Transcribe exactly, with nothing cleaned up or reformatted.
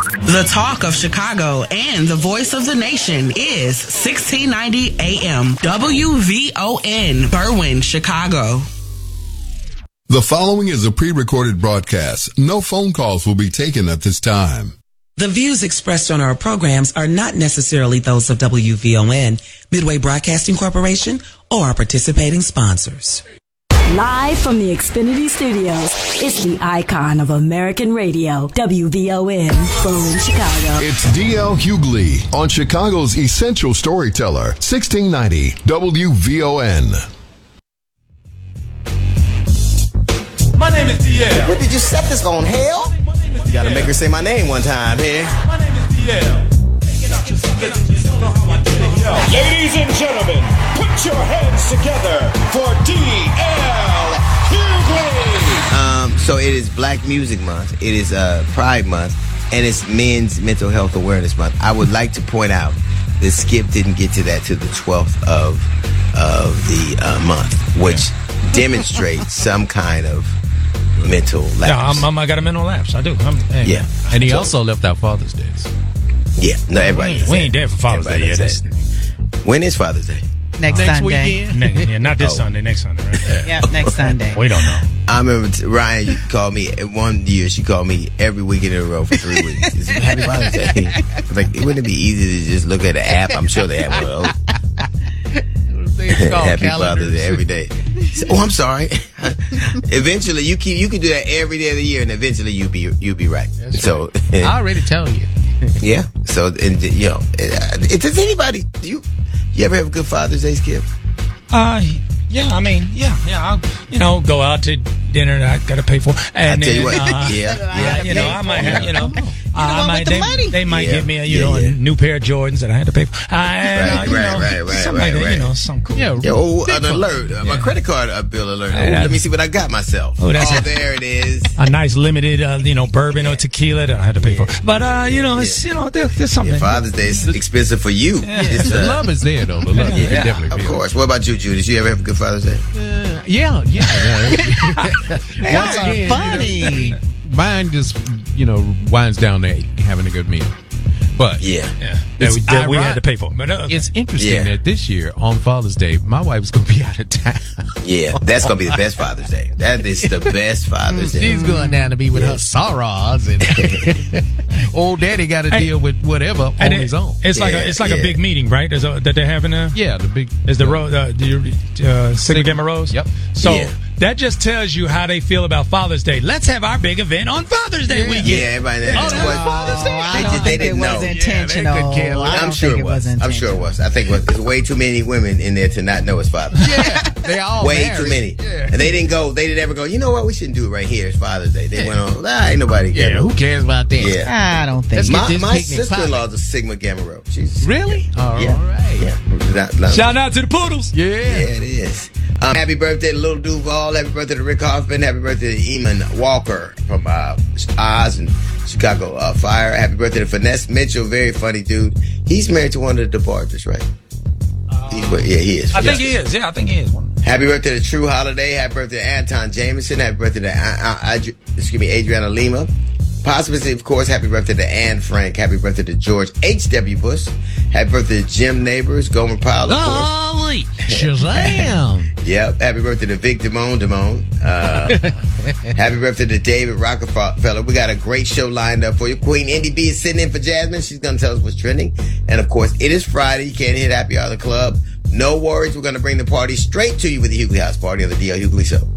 The talk of Chicago and the voice of the nation is sixteen ninety A M W V O N, Berwyn, Chicago. The following is a pre-recorded broadcast. No phone calls will be taken at this time. The views expressed on our programs are not necessarily those of W V O N, Midway Broadcasting Corporation, or our participating sponsors. Live from the Xfinity Studios, it's the icon of American radio, W V O N, Berwyn, Chicago. It's D L Hughley on Chicago's Essential Storyteller, sixteen ninety W V O N. My name is D L. What did you set this on, hell? You gotta make her say my name one time here. My name is D L. Ladies and gentlemen, put your hands together for D L Hughley. Um, so it is Black Music Month. It is uh, Pride Month, and it's Men's Mental Health Awareness Month. I would like to point out that Skip didn't get to that to the twelfth of of the uh, month, which demonstrates some kind of mental lapse. Yeah, I'm, I'm, I got a mental lapse. I do. I'm, hey. Yeah, and he so, also left out Father's Day. Yeah, no, everybody. We ain't, we ain't there for Father's Day yet. When is Father's Day? Next, next Sunday. Weekend. Ne- yeah, not this oh. Sunday. Next Sunday, right? Yeah, yeah next Sunday. We don't know. I remember t- Ryan you called me one year. She called me every weekend in a row for three weeks. It's Happy Father's Day. Like, wouldn't it be easy to just look at the app? I'm sure they have one of those. Happy Father's Day every day. So, oh, I'm sorry. Eventually, you keep you can do that every day of the year, and eventually you be you be right. That's so right. I already tell you. Yeah. So, and you know, it, does anybody do you you ever have a good Father's Day, Skip? Uh, yeah. I mean, yeah, yeah. I'll, you know, go out to dinner that I got to pay for, and I tell then, you what, uh, yeah, yeah, you know, I might have, you know. Uh, I might, the they, they might yeah. give me a you yeah, know yeah. a new pair of Jordans that I had to pay for. Uh, and, right, uh, you right, know, right, right, something right, like that, right. you know, some cool. Yeah, yeah oh, big an fun. alert, uh, my Yeah. credit card uh, bill alert. Oh, Yeah. let me see what I got myself. Oh, that's oh a- there it is. A nice limited, uh, you know, bourbon or tequila that I had to pay for. But uh, you know, it's you know, there, there's something. Yeah, Father's Day is expensive for you. Yeah. It's, The uh, love is there, though. The love yeah, you can definitely of feel. course. What about you, Judy? Did you ever have a good Father's Day? Uh, yeah, yeah. yeah. Once again, funny. You know, mine just, you know, winds down to having a good meal. But Yeah. Yeah, that we, that we had to pay for. But uh, it's interesting Yeah. that this year on Father's Day, my wife's going to be out of town. Yeah, that's going to be the best Father's Day. That is the best Father's Day. She's going down to be with Yeah. her sorrows, and old daddy got to And- deal with whatever on and it- his own. It's like Yeah, a, it's like yeah. a big meeting, right? There's a, that they're having there. Yeah, the big Is the road uh, the uh, Sigma Gamma Rose? Yep. So Yeah. that just tells you how they feel about Father's Day. Let's have our big event on Father's Day Yeah, weekend. everybody knows. Oh, that's what- Father's Day? I They don't just- they think it didn't was know. intentional. Yeah, they could care less. I don't I'm sure think it was. I'm intentional. sure it was. I think there's way too many women in there to not know it's Father's Day. Yeah, they all Way married. too many. Yeah. And they didn't go, they didn't ever go, you know what, we shouldn't do it right here. It's Father's Day. They went on, nah, ain't nobody Yeah, getting who cares about that? Yeah. I don't think. Let's so. get My, this my picnic sister-in-law is a Sigma Gamma Rho. She's Really? All yeah. right. Yeah. Not- not- Shout out to the Poodles. Yeah. Yeah, it is. Um, happy birthday to Lil Duval. Happy birthday to Rick Hoffman. Happy birthday to Eamon Walker from uh, Oz and Chicago uh, Fire. Happy birthday to Finesse Mitchell. Very funny dude. He's married to one of the DeBarges, right? He's, yeah, he is. I think he is. Yeah, I think he is. Happy birthday to True Holiday. Happy birthday to Anton Jameson. Happy birthday to uh, uh, Adri- excuse me, Adriana Lima. Possibly, of course, happy birthday to Anne Frank. Happy birthday to George H W. Bush. Happy birthday to Jim Neighbors. Gomer Pyle, of course. Holy Shazam! Yep. Happy birthday to Vic Damone Damone. Uh, happy birthday to David Rockefeller. We got a great show lined up for you. Queen Indy B is sitting in for Jasmine. She's going to tell us what's trending. And, of course, it is Friday. You can't hit Happy Hour Club. No worries. We're going to bring the party straight to you with the Hughley House Party on the D L Hughley Show.